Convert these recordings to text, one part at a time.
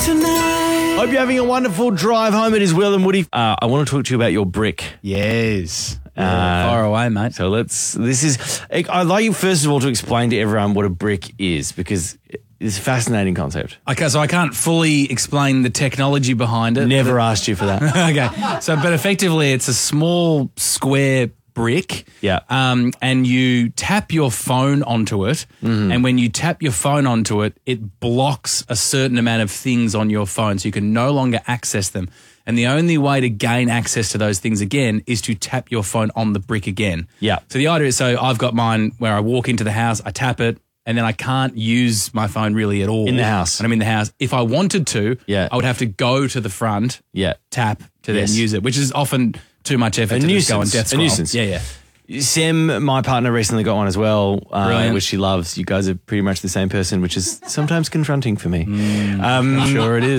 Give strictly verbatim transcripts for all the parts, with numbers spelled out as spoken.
tonight. Hope you're having a wonderful drive home. It is Will and Woody. Uh, I want to talk to you about your brick. Yes. Uh, Far away, mate. So let's, this is, I'd like you first of all to explain to everyone what a brick is, because it's a fascinating concept. Okay, so I can't fully explain the technology behind it. Never asked you for that. Okay, so but effectively it's a small square brick. Yeah. Um, and you tap your phone onto it, Mm-hmm. and when you tap your phone onto it, it blocks a certain amount of things on your phone, so you can no longer access them. And the only way to gain access to those things again is to tap your phone on the brick again. Yeah. So the idea is, so I've got mine where I walk into the house, I tap it, and then I can't use my phone really at all. In the house. And I'm in the house. If I wanted to, Yeah. I would have to go to the front, Yeah. tap to Yes. then use it, which is often too much effort A to just go and nuisance. death A scroll. nuisance. Yeah, yeah. Sam, my partner, recently got one as well, uh, Brilliant. which she loves. You guys are pretty much the same person, which is sometimes confronting for me. um, I'm sure it is.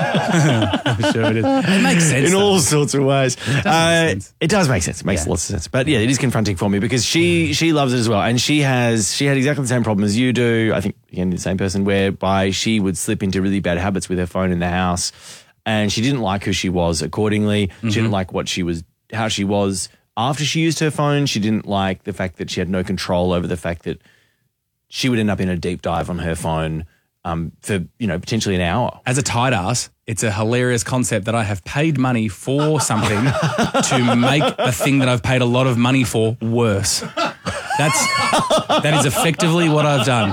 I'm sure it is. It makes sense. in though. all sorts of ways. make Uh, sense. it does make sense. It makes Yeah. lots of sense. But yeah, it is confronting for me because she she loves it as well. And she has she had exactly the same problem as you do. I think, again, the same person, whereby she would slip into really bad habits with her phone in the house. And she didn't like who she was accordingly. She didn't like what she was, how she was after she used her phone. She didn't like the fact that she had no control over the fact that she would end up in a deep dive on her phone um, for, you know, potentially an hour. As a tight ass, it's a hilarious concept that I have paid money for something to make a thing that I've paid a lot of money for worse. That's that is effectively what I've done.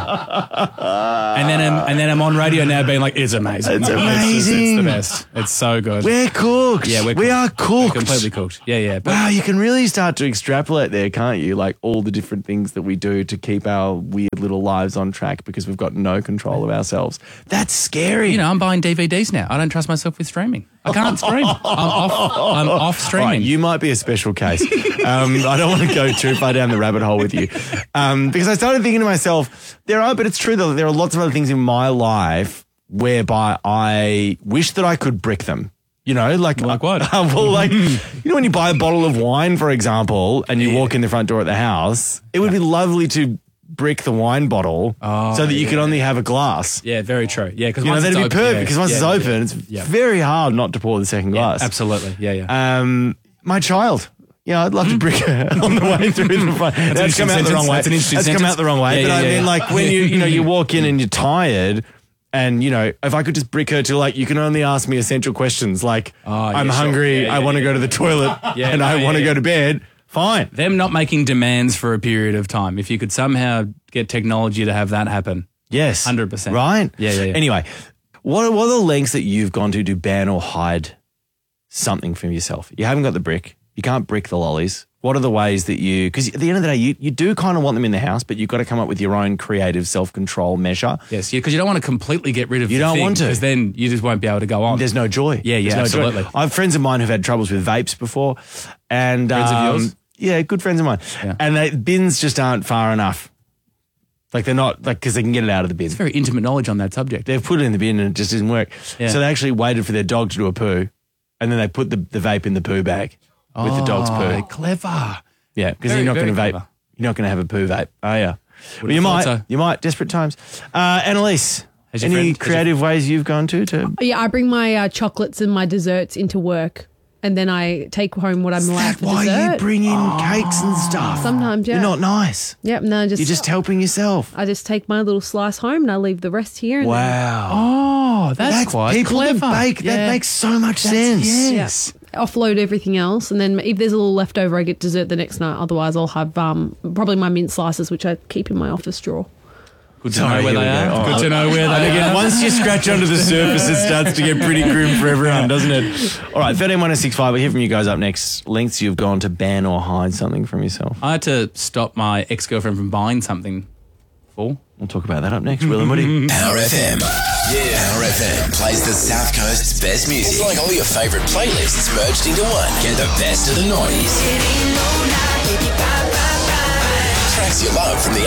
And then I'm, and then I'm on radio now being like, it's amazing. It's just- amazing. It's, the best. It's so good. We're cooked. yeah, we're we cooked. are cooked. We're completely cooked. Yeah, yeah. But Wow, you can really start to extrapolate there, can't you? Like all the different things that we do to keep our weird little lives on track because we've got no control of ourselves. That's scary. you know, I'm buying D V Ds now. I don't trust myself with streaming. I can't stream. I'm off. I'm off streaming. All right, you might be a special case. um, I don't want to go too far down the rabbit hole with you. Um, because I started thinking to myself, there are, but it's true that there are lots of other things in my life whereby I wish that I could brick them. You know, like, Like what? Uh, well, like, you know, when you buy a bottle of wine, for example, and you Yeah. walk in the front door at the house, it would be lovely to brick the wine bottle Oh, so that you yeah. could only have a glass. yeah, very true. Yeah, because You know, that'd be perfect because once it's open, it's yeah. very hard not to pour the second glass. absolutely. Yeah, yeah. Um, my child. Yeah, I'd love to brick her on the way through the front. That's, That's come an out the interesting wrong way. sentence. That's an interesting That's come sentence. out the wrong way. Yeah, but yeah, I yeah, mean, yeah. like when you you know you walk in and you're tired, and you know if I could just brick her to like you can only ask me essential questions like Oh, yeah, I'm sure. hungry, Yeah, I yeah, want to yeah. go to the toilet, Yeah, and no, I yeah, want to yeah. go to bed. Fine. Them not making demands for a period of time. If you could somehow get technology to have that happen. Yes, one hundred percent. Right. Yeah, yeah, yeah. Anyway, what are, what are the lengths that you've gone to to ban or hide something from yourself? You haven't got the brick. You can't brick the lollies. What are the ways that you, because at the end of the day, you, you do kind of want them in the house, but you've got to come up with your own creative self-control measure. Yes, because you don't want to completely get rid of You the don't thing, want to. because then you just won't be able to go on. There's no joy. Yeah, yeah, There's no joy. absolutely. I have friends of mine who've had troubles with vapes before. And, Friends of um, yours? Yeah, good friends of mine. Yeah. And they, bins just aren't far enough. Like they're not, like, because they can get it out of the bin. It's very intimate knowledge on that subject. They've put it in the bin and it just didn't work. Yeah. So they actually waited for their dog to do a poo, and then they put the, the vape in the poo bag with the dog's Oh, poo. clever. Yeah, because Very, you're not going to very vape. clever. You're not going to have a poo vape, are you? Well, you have might. thought so. You might. Desperate times. Uh, Annalise, Has your any friend- has your- creative ways you've gone to to? Yeah, I bring my uh, chocolates and my desserts into work, and then I take home what I'm Is allowed that for why dessert. you bring in cakes and stuff? Sometimes, yeah. You're not nice. Yep, and then I just, You're just helping yourself. I just take my little slice home and I leave the rest here. And Wow. Oh, that's, That's quite people clever. that bake. That Yeah. makes so much sense. then, Yes. yeah, offload everything else, and then if there's a little leftover, I get dessert the next night. Otherwise, I'll have um, probably my mint slices, which I keep in my office drawer. Good to Sorry, know where here they we are. go. Oh. Good to know where And they again, are. once you scratch under the surface, it starts to get pretty grim for everyone, doesn't it? All right, thirteen one oh six five. We'll hear from you guys up next. Lengths you've gone to ban or hide something from yourself. I had to stop my ex-girlfriend from buying something for. We'll talk about that up next. Will and Woody. Power F M. Yeah. Power F M plays the South Coast's best music. It's like all your favourite playlists merged into one. Get the best of the noughties. Tracks you love from the